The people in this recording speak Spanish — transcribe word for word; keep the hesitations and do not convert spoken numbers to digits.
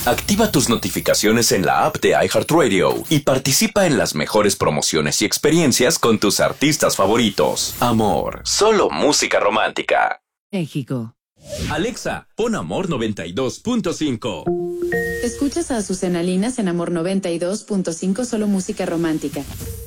Activa tus notificaciones en la app de iHeartRadio y participa en las mejores promociones y experiencias con tus artistas favoritos. Amor, solo música romántica. México. Alexa, pon Amor noventa y dos punto cinco. Escuchas a Azucena Linas en Amor noventa y dos punto cinco, solo música romántica.